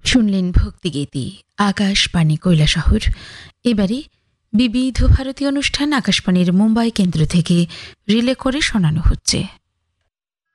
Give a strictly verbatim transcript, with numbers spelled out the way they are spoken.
শুনলেন ভক্তিগীতি আকাশবাণী কৈলাসহর। এবারে বিবিধ ভারতী অনুষ্ঠান আকাশবাণীর মুম্বাই কেন্দ্র থেকে রিলে করে শোনানো হচ্ছে।